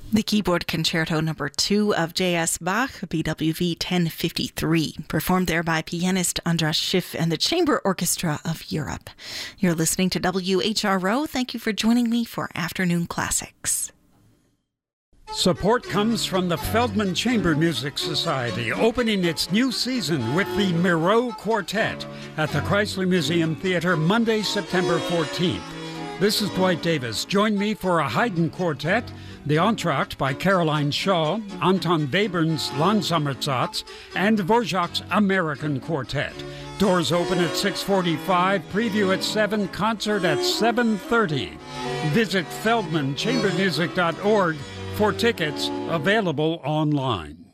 The keyboard concerto number 2 of J.S. Bach, BWV 1053, performed there by pianist Andras Schiff and the Chamber Orchestra of Europe. You're listening to WHRO. Thank you for joining me for Afternoon Classics. Support comes from the Feldman Chamber Music Society, opening its new season with the Miro Quartet at the Chrysler Museum Theater Monday, September 14th. This is Dwight Davis. Join me for a Haydn Quartet, the Entr'acte by Caroline Shaw, Anton Webern's Landsonnersatz, and Dvorak's American Quartet. Doors open at 6:45, preview at 7, concert at 7:30. Visit feldmanchambermusic.org for tickets, available online.